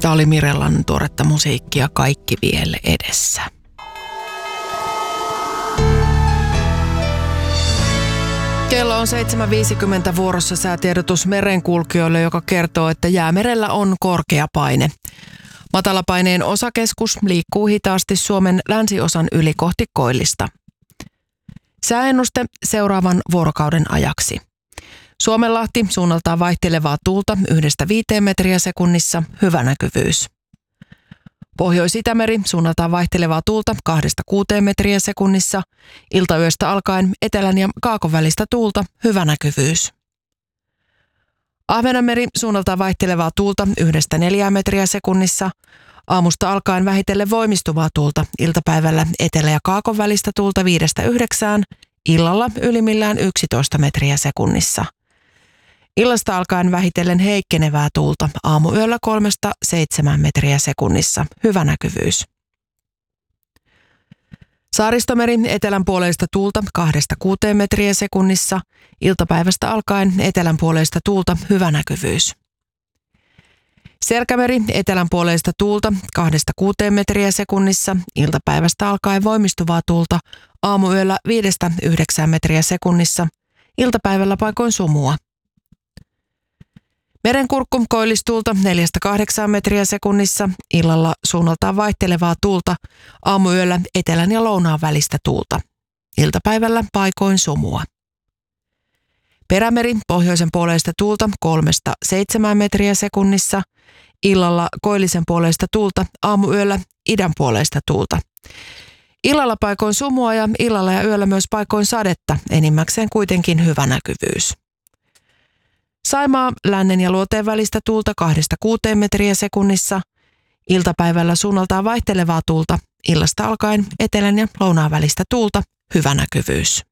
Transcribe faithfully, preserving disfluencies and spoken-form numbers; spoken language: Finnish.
Tämä oli Mirellan tuoretta musiikkia Kaikki vielä edessä. Kello on seitsemän viisikymmentä, vuorossa säätiedotus merenkulkijoille, joka kertoo, että Jäämerellä on korkea paine. Matalapaineen osakeskus liikkuu hitaasti Suomen länsiosan yli kohti koillista. Sääennuste seuraavan vuorokauden ajaksi. Suomenlahti suunnaltaan vaihtelevaa tuulta yhdestä viiteen metriä sekunnissa, hyvä näkyvyys. Pohjois-Itämeri suunnaltaan vaihtelevaa tuulta kahdesta kuuteen metriä sekunnissa, iltayöstä alkaen etelän ja kaakon välistä tuulta, hyvä näkyvyys. Ahvenanmeri suunnaltaan vaihtelevaa tuulta yhdestä neljään metriä sekunnissa, aamusta alkaen vähitellen voimistuvaa tuulta, iltapäivällä etelä- ja kaakon välistä tuulta viidestä yhdeksään, illalla ylimmillään yksitoista metriä sekunnissa. Illasta alkaen vähitellen heikkenevää tuulta, aamuyöllä kolmesta seitsemään metriä sekunnissa, hyvä näkyvyys. Saaristomeri etelänpuoleista tuulta kahdesta kuuteen metriä sekunnissa, iltapäivästä alkaen etelänpuoleista tuulta, hyvä näkyvyys. Selkämeri etelänpuoleista tuulta kahdesta kuuteen metriä sekunnissa, iltapäivästä alkaen voimistuvaa tuulta, aamuyöllä viidestä yhdeksään metriä sekunnissa, iltapäivällä paikoin sumua. Merenkurkku koillistuulta neljästä kahdeksaan metriä sekunnissa, illalla suunnaltaan vaihtelevaa tuulta, aamuyöllä etelän ja lounaan välistä tuulta. Iltapäivällä paikoin sumua. Perämeri pohjoisen puoleista tuulta kolmesta seitsemään metriä sekunnissa, illalla koillisen puoleista tuulta, aamuyöllä idän puoleista tuulta. Illalla paikoin sumua ja illalla ja yöllä myös paikoin sadetta, enimmäkseen kuitenkin hyvä näkyvyys. Saimaa lännen ja luoteen välistä tuulta kahdesta kuuteen metriä sekunnissa, iltapäivällä suunnaltaan vaihtelevaa tuulta, illasta alkaen etelän ja lounaan välistä tuulta, hyvä näkyvyys.